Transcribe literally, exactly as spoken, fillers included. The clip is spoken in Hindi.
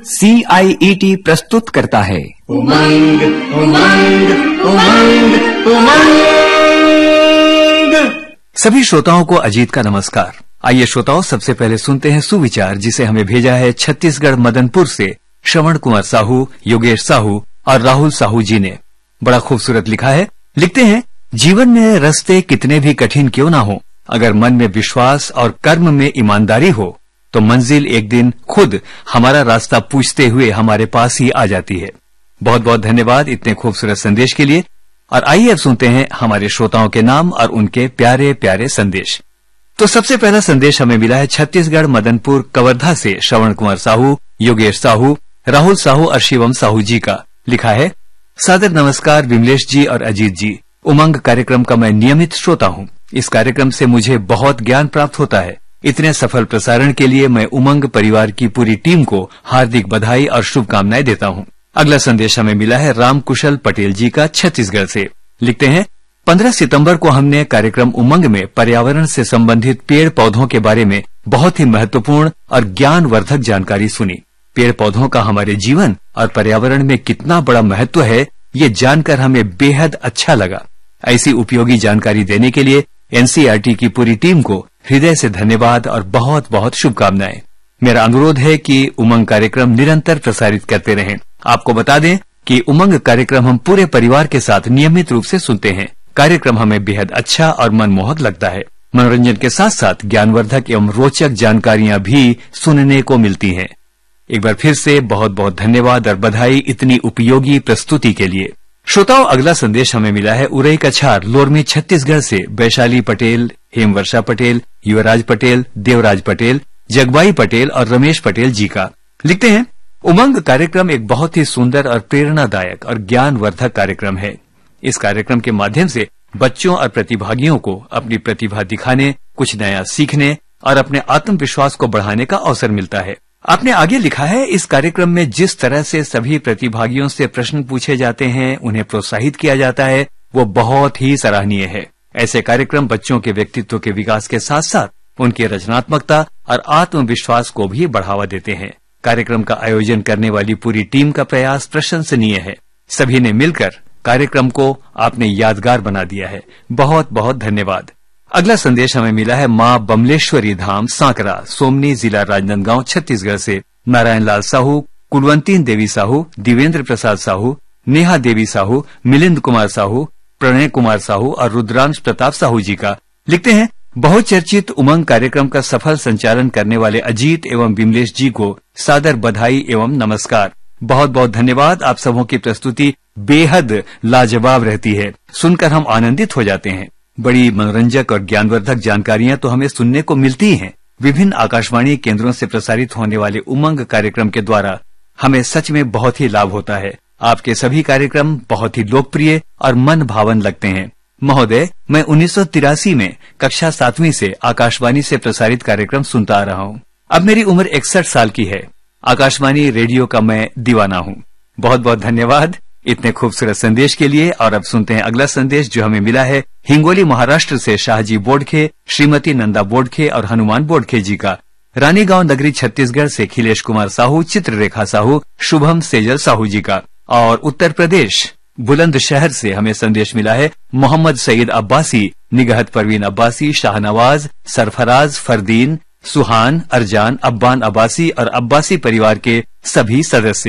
सी आई ई टी प्रस्तुत करता है उमंग उमंग उमंग उमंग। सभी श्रोताओं को अजीत का नमस्कार। आइए श्रोताओं, सबसे पहले सुनते हैं सुविचार, जिसे हमें भेजा है छत्तीसगढ़ मदनपुर से श्रवण कुमार साहू, योगेश साहू और राहुल साहू जी ने। बड़ा खूबसूरत लिखा है। लिखते हैं, जीवन में रास्ते कितने भी कठिन क्यों ना हो, अगर मन में विश्वास और कर्म में ईमानदारी हो तो मंजिल एक दिन खुद हमारा रास्ता पूछते हुए हमारे पास ही आ जाती है। बहुत बहुत धन्यवाद इतने खूबसूरत संदेश के लिए। और आइए अब सुनते हैं हमारे श्रोताओं के नाम और उनके प्यारे प्यारे संदेश। तो सबसे पहला संदेश हमें मिला है छत्तीसगढ़ मदनपुर कवर्धा से श्रवण कुमार साहू, योगेश साहू, राहुल साहू और शिवम साहू जी का। लिखा है, सादर नमस्कार विमलेश जी और अजीत जी। उमंग कार्यक्रम का मैं नियमित श्रोता हूँ। इस कार्यक्रम से मुझे बहुत ज्ञान प्राप्त होता है। इतने सफल प्रसारण के लिए मैं उमंग परिवार की पूरी टीम को हार्दिक बधाई और शुभकामनाएं देता हूं। अगला संदेश हमें मिला है राम कुशल पटेल जी का छत्तीसगढ़ से। लिखते हैं, पंद्रह सितंबर को हमने कार्यक्रम उमंग में पर्यावरण से संबंधित पेड़ पौधों के बारे में बहुत ही महत्वपूर्ण और ज्ञानवर्धक जानकारी सुनी। पेड़ पौधों का हमारे जीवन और पर्यावरण में कितना बड़ा महत्व है, ये जानकर हमें बेहद अच्छा लगा। ऐसी उपयोगी जानकारी देने के लिए N C E R T की पूरी टीम को हृदय से धन्यवाद और बहुत बहुत शुभकामनाएं। मेरा अनुरोध है कि उमंग कार्यक्रम निरंतर प्रसारित करते रहें। आपको बता दें कि उमंग कार्यक्रम हम पूरे परिवार के साथ नियमित रूप से सुनते हैं। कार्यक्रम हमें बेहद अच्छा और मनमोहक लगता है। मनोरंजन के साथ साथ ज्ञानवर्धक एवं रोचक जानकारियां भी सुनने को मिलती हैं। एक बार फिर से बहुत बहुत धन्यवाद और बधाई इतनी उपयोगी प्रस्तुति के लिए। श्रोताओं, अगला संदेश हमें मिला है उरई कछार लोरमी छत्तीसगढ़ से वैशाली पटेल, हेमवर्षा पटेल, युवराज पटेल, देवराज पटेल, जगबाई पटेल और रमेश पटेल जी का। लिखते हैं, उमंग कार्यक्रम एक बहुत ही सुंदर और प्रेरणादायक और ज्ञानवर्धक कार्यक्रम है। इस कार्यक्रम के माध्यम से बच्चों और प्रतिभागियों को अपनी प्रतिभा दिखाने, कुछ नया सीखने और अपने आत्मविश्वास को बढ़ाने का अवसर मिलता है। आपने आगे लिखा है, इस कार्यक्रम में जिस तरह से सभी प्रतिभागियों से प्रश्न पूछे जाते हैं, उन्हें प्रोत्साहित किया जाता है, वो बहुत ही सराहनीय है। ऐसे कार्यक्रम बच्चों के व्यक्तित्व के विकास के साथ साथ उनकी रचनात्मकता और आत्मविश्वास को भी बढ़ावा देते हैं। कार्यक्रम का आयोजन करने वाली पूरी टीम का प्रयास प्रशंसनीय है। सभी ने मिलकर कार्यक्रम को आपने यादगार बना दिया है। बहुत बहुत धन्यवाद। अगला संदेश हमें मिला है माँ बमलेश्वरी धाम सांकरा, सोमनी, जिला राजनांदगांव, छत्तीसगढ़ से नारायण लाल साहू, कुलवंतीन देवी साहू, दिवेंद्र प्रसाद साहू, नेहा देवी साहू, मिलिंद कुमार साहू, प्रणय कुमार साहू और रुद्रांश प्रताप साहू जी का। लिखते हैं, बहुचर्चित उमंग कार्यक्रम का सफल संचालन करने वाले अजीत एवं विमलेश जी को सादर बधाई एवं नमस्कार। बहुत बहुत धन्यवाद। आप सबों की प्रस्तुति बेहद लाजवाब रहती है। सुनकर हम आनंदित हो जाते हैं। बड़ी मनोरंजक और ज्ञानवर्धक जानकारियां तो हमें सुनने को मिलती ही हैं। विभिन्न आकाशवाणी केंद्रों से प्रसारित होने वाले उमंग कार्यक्रम के द्वारा हमें सच में बहुत ही लाभ होता है। आपके सभी कार्यक्रम बहुत ही लोकप्रिय और मन भावन लगते हैं। महोदय, मैं उन्नीस सौ तिरासी में कक्षा सातवीं से आकाशवाणी से प्रसारित कार्यक्रम सुनता आ रहा हूँ। अब मेरी उम्र इकसठ साल की है। आकाशवाणी रेडियो का मैं दीवाना हूँ। बहुत बहुत धन्यवाद इतने खूबसूरत संदेश के लिए। और अब सुनते हैं अगला संदेश जो हमें मिला है हिंगोली महाराष्ट्र से शाहजी बोडखे, श्रीमती नंदा बोडखे और हनुमान बोडखे जी का। रानीगांव नगरी छत्तीसगढ़ से खिलेश कुमार साहू, चित्ररेखा साहू, शुभम सेजल साहू जी का। और उत्तर प्रदेश बुलंदशहर से हमें संदेश मिला है मोहम्मद सईद अब्बासी, निगहत परवीन अब्बासी, शाहनवाज, सरफराज, फरदीन, सुहान, अरजान, अब्बान अब्बासी और अब्बासी परिवार के सभी सदस्य।